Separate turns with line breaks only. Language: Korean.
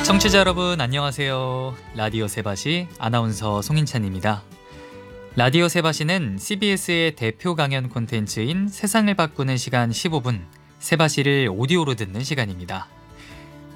청취자 여러분 안녕하세요. 라디오 세바시 아나운서 송인찬입니다. 라디오 세바시는 CBS의 대표 강연 콘텐츠인 세상을 바꾸는 시간 15분 세바시를 오디오로 듣는 시간입니다.